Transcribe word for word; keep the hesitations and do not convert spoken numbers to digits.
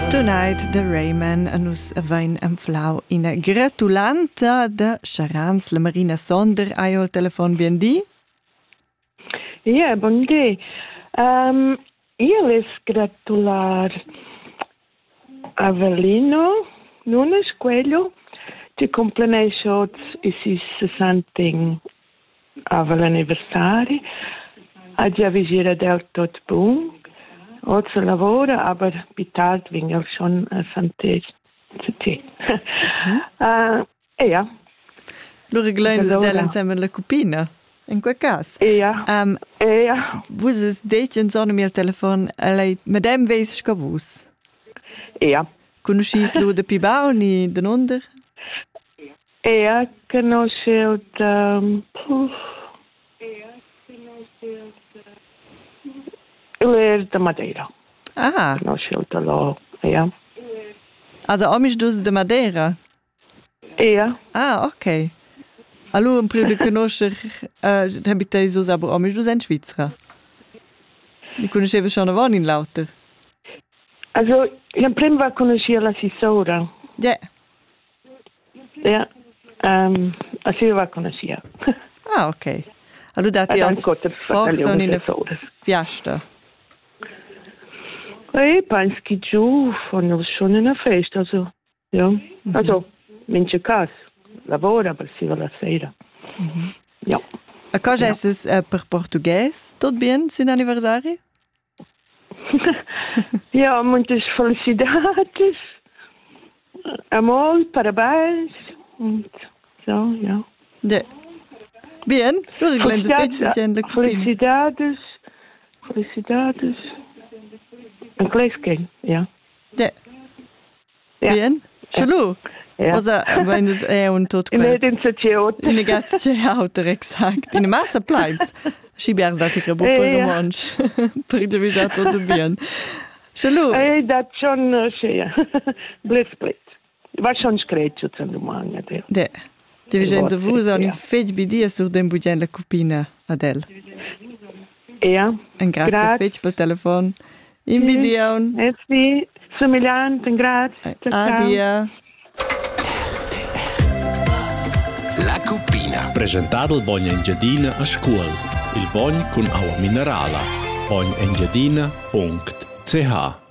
Tonight the Rayman a nus vein empflau ina gratulanta de Charans, la Marina Sonder, ai al telefon bien di? Ja, bon di. Um, io les gratular Avelino, non es quello, ti complenesce i si sessanting avel anniversari, a già visira del tot bun. Oggi lavora, aber bitalt wingel schon uh, santé. uh, ja. Lura glein se del insieme la cupina, in quel caso. Ja. Um, ja. Vus es deci in sonne mil telefon, lei, medem veis sca vus? Ja. Conoscis lu de Pibau ni den under? Ja, conosce um, Ele de Madeira. Ah. Conosciuto lo, ja. Also amisch dus de Madeira? Ja. Ah, ok. Allora un prima di conoscere, uh, abitei so aber amisch dus in Svizzera. Di conosceva schon avon in Lauter. Also, io prima conoscevo la Sisora. Ja. Ja. Um, assim eu a conoscia. Ah, ok. Allora dati als forza in una fiesta. E penso che giù fanno schon una festa, also, ja. Mm-hmm. Also, mince cas, lavora per si la sera. Mm-hmm. Ja. A cosa ja. Es uh, per português? Tot bien, sin anniversari? Ja, muitas felicidades. Amor, parabéns. Und so, ja. Ja. Bien, du glänzt felicidades, felicidades, felicidades. Ein Gläschen, ja. Ja. Ja. Bien. Chalu. Ja. Also, wenn es eh un tot in der Institution. In der ganze Auto, exakt. In der Massaplatz. Schibiars dati che buon romansch. Per de vija tot bien. Chalu. Eh, dat schon ja. Blitz blitz. Was schon screccio zum domani, Adel. Ja. Ti vigenza vus on in fetg bidia sur den budgen la cupina, Adel. Ja. Un grazie fetg pel telefon. In bidion. Es wie somigliante, grazie. Adia. La cupina. Presentato il Bogna Engiadina a scuola. Il Bogna con acqua minerale. bogna engiadina punto c h